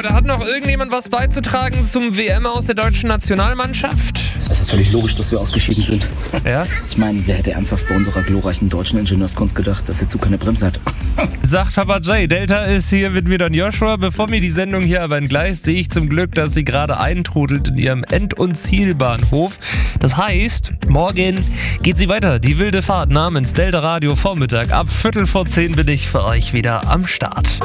Leute, hat noch irgendjemand was beizutragen zum WM aus der deutschen Nationalmannschaft? Es ist ja völlig logisch, dass wir ausgeschieden sind. Ja? Ich meine, wer hätte ernsthaft bei unserer glorreichen deutschen Ingenieurskunst gedacht, dass der Zug keine Bremse hat? Sagt Papa J. Delta ist hier mit mir dann Joshua. Bevor mir die Sendung hier aber entgleist, sehe ich zum Glück, dass sie gerade eintrudelt in ihrem End- und Zielbahnhof. Das heißt, morgen geht sie weiter. Die wilde Fahrt namens Delta Radio Vormittag. Ab 9:45 bin ich für euch wieder am Start.